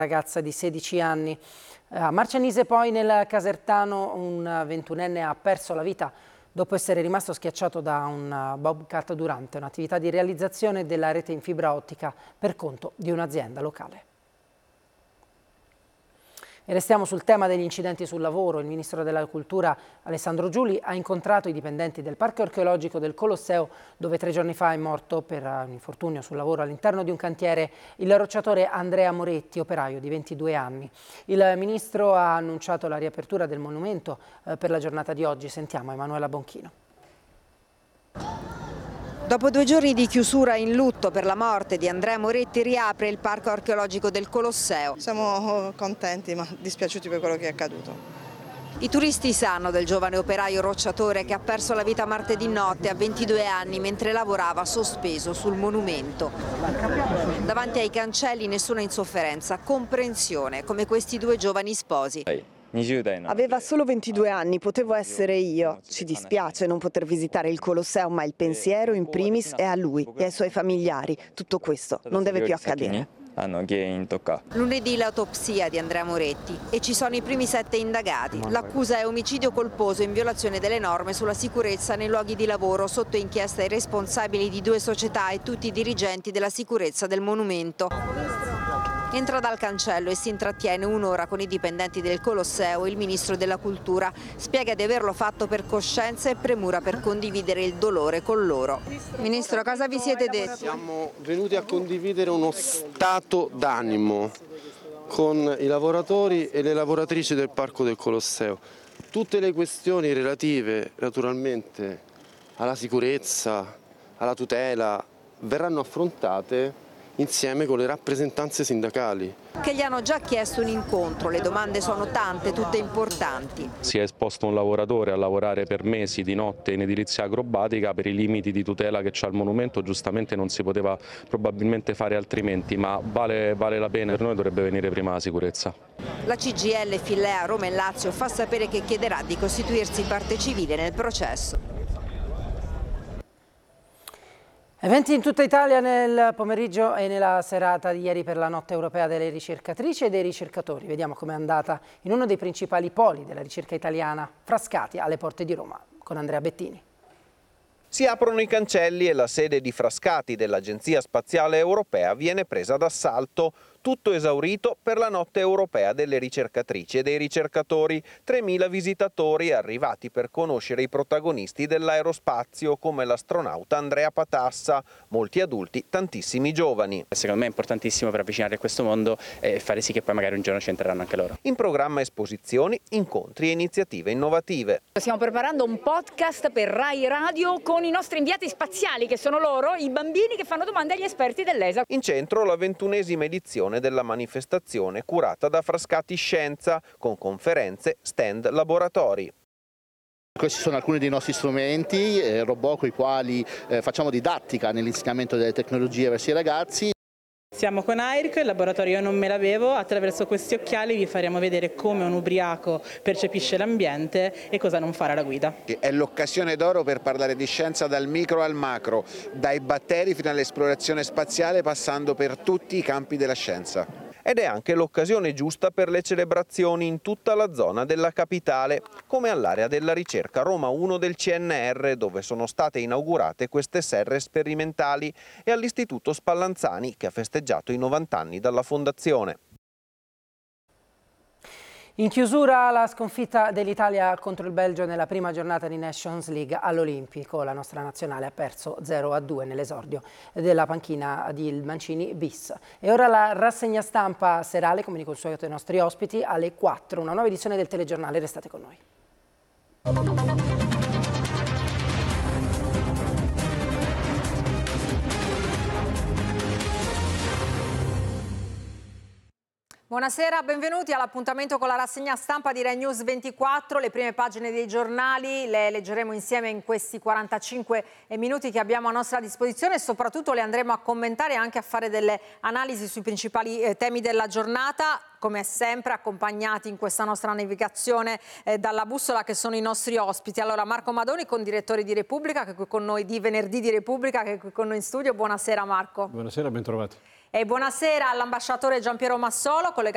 ragazza di 16 anni. A Marcianise poi nel Casertano un 21enne ha perso la vita dopo essere rimasto schiacciato da un bobcat durante un'attività di realizzazione della rete in fibra ottica per conto di un'azienda locale. E restiamo sul tema degli incidenti sul lavoro. Il ministro della Cultura Alessandro Giuli ha incontrato i dipendenti del Parco Archeologico del Colosseo, dove 3 giorni fa è morto per un infortunio sul lavoro all'interno di un cantiere il rocciatore Andrea Moretti, operaio di 22 anni. Il ministro ha annunciato la riapertura del monumento per la giornata di oggi. Sentiamo Emanuela Bonchino. Dopo 2 giorni di chiusura in lutto per la morte di Andrea Moretti, riapre il Parco Archeologico del Colosseo. Siamo contenti ma dispiaciuti per quello che è accaduto. I turisti sanno del giovane operaio rocciatore che ha perso la vita martedì notte a 22 anni mentre lavorava sospeso sul monumento. Davanti ai cancelli nessuna insofferenza, comprensione, come questi 2 giovani sposi. Aveva solo 22 anni, potevo essere io. Ci dispiace non poter visitare il Colosseo, ma il pensiero in primis è a lui e ai suoi familiari. Tutto questo non deve più accadere. Lunedì l'autopsia di Andrea Moretti e ci sono i primi 7 indagati. L'accusa è omicidio colposo in violazione delle norme sulla sicurezza nei luoghi di lavoro, sotto inchiesta i responsabili di 2 società e tutti i dirigenti della sicurezza del monumento. Entra dal cancello e si intrattiene un'ora con i dipendenti del Colosseo. Il ministro della Cultura spiega di averlo fatto per coscienza e premura per condividere il dolore con loro. Ministro, cosa vi siete detti? Siamo venuti a condividere uno stato d'animo con i lavoratori e le lavoratrici del Parco del Colosseo. Tutte le questioni relative naturalmente alla sicurezza, alla tutela, verranno affrontate insieme con le rappresentanze sindacali. Che gli hanno già chiesto un incontro, le domande sono tante, tutte importanti. Si è esposto un lavoratore a lavorare per mesi di notte in edilizia acrobatica per i limiti di tutela che c'ha il monumento, giustamente non si poteva probabilmente fare altrimenti, ma vale la pena, per noi dovrebbe venire prima la sicurezza. La CGIL Fillea Roma e Lazio fa sapere che chiederà di costituirsi parte civile nel processo. Eventi in tutta Italia nel pomeriggio e nella serata di ieri per la notte europea delle ricercatrici e dei ricercatori. Vediamo com'è andata in uno dei principali poli della ricerca italiana, Frascati, alle porte di Roma, con Andrea Bettini. Si aprono i cancelli e la sede di Frascati dell'Agenzia Spaziale Europea viene presa d'assalto. Tutto esaurito per la notte europea delle ricercatrici e dei ricercatori. 3.000 visitatori arrivati per conoscere i protagonisti dell'aerospazio come l'astronauta Andrea Patassa, molti adulti, tantissimi giovani. Secondo me è importantissimo per avvicinare a questo mondo e fare sì che poi magari un giorno ci entreranno anche loro. In programma esposizioni, incontri e iniziative innovative. Stiamo preparando un podcast per Rai Radio con i nostri inviati spaziali, che sono loro, i bambini che fanno domande agli esperti dell'ESA. In centro la 21ª edizione della manifestazione curata da Frascati Scienza, con conferenze, stand, laboratori. Questi sono alcuni dei nostri strumenti, robot con i quali facciamo didattica nell'insegnamento delle tecnologie verso i ragazzi. Siamo con AIRC, il laboratorio Io non me l'avevo, attraverso questi occhiali vi faremo vedere come un ubriaco percepisce l'ambiente e cosa non fare alla guida. È l'occasione d'oro per parlare di scienza dal micro al macro, dai batteri fino all'esplorazione spaziale passando per tutti i campi della scienza. Ed è anche l'occasione giusta per le celebrazioni in tutta la zona della capitale, come all'area della ricerca Roma 1 del CNR, dove sono state inaugurate queste serre sperimentali, e all'Istituto Spallanzani, che ha festeggiato i 90 anni dalla fondazione. In chiusura la sconfitta dell'Italia contro il Belgio nella prima giornata di Nations League all'Olimpico. La nostra nazionale ha perso 0-2 nell'esordio della panchina di Mancini bis. E ora la rassegna stampa serale, come di consueto ai nostri ospiti, alle 4. Una nuova edizione del telegiornale, restate con noi. Buonasera, benvenuti all'appuntamento con la rassegna stampa di Rai News 24. Le prime pagine dei giornali le leggeremo insieme in questi 45 minuti che abbiamo a nostra disposizione e soprattutto le andremo a commentare e anche a fare delle analisi sui principali temi della giornata, come sempre accompagnati in questa nostra navigazione dalla bussola che sono i nostri ospiti. Allora, Marco Madoni, condirettore di Repubblica, che è qui con noi, di Venerdì di Repubblica, che è qui con noi in studio. Buonasera Marco. Buonasera, bentrovati. E buonasera all'ambasciatore Giampiero Massolo, collegato